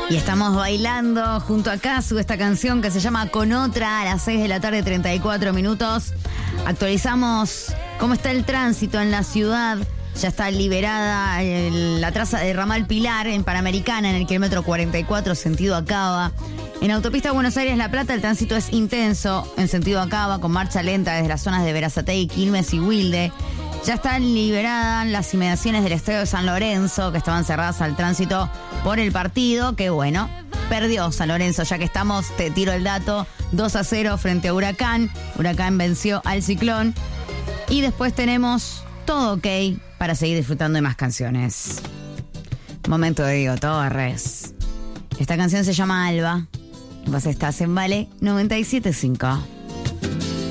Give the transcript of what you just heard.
Y estamos bailando junto a Casu esta canción que se llama Con Otra a las 6 de la tarde, 34 minutos. Actualizamos cómo está el tránsito en la ciudad. Ya está liberada la traza de Ramal Pilar en Panamericana, en el kilómetro 44, sentido Acaba. En autopista Buenos Aires-La Plata el tránsito es intenso en sentido Acaba, con marcha lenta desde las zonas de Berazategui, Quilmes y Wilde. Ya están liberadas las inmediaciones del Estadio de San Lorenzo, que estaban cerradas al tránsito por el partido, que bueno, perdió San Lorenzo, ya que estamos, te tiro el dato, 2-0 frente a Huracán. Huracán venció al Ciclón. Y después tenemos todo ok para seguir disfrutando de más canciones. Momento de Diego Torres. Esta canción se llama Alba. Vos estás en Vale 97.5.